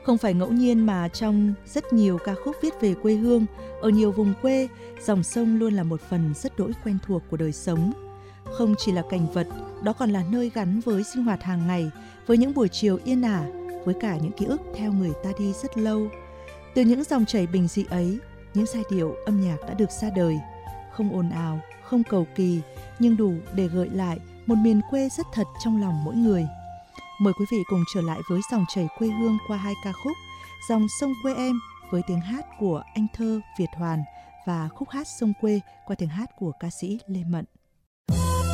Không phải ngẫu nhiên mà trong rất nhiều ca khúc viết về quê hương, ở nhiều vùng quê, dòng sông luôn là một phần rất đỗi quen thuộc của đời sống. Không chỉ là cảnh vật, đó còn là nơi gắn với sinh hoạt hàng ngày, với những buổi chiều yên ả, với cả những ký ức theo người ta đi rất lâu. Từ những dòng chảy bình dị ấy, những giai điệu âm nhạc đã được ra đời. Không ồn ào, không cầu kỳ, nhưng đủ để gợi lại một miền quê rất thật trong lòng mỗi người. Mời quý vị cùng trở lại với dòng chảy quê hương qua hai ca khúc Dòng sông quê em với tiếng hát của anh thơ Việt Hoàn và Khúc hát sông quê qua tiếng hát của ca sĩ Lê Mận.